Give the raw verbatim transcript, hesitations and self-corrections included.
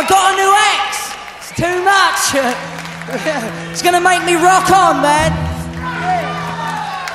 I got a new ex. It's too much. It's gonna make me rock on, man.